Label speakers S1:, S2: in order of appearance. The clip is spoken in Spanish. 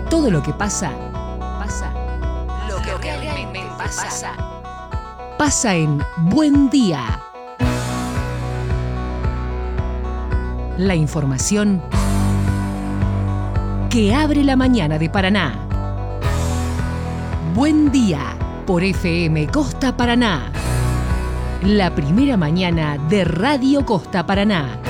S1: todo lo que pasa, lo que realmente pasa en Buen Día. La información que abre la mañana de Paraná. Buen Día por FM Costa Paraná. La primera mañana de Radio Costa Paraná.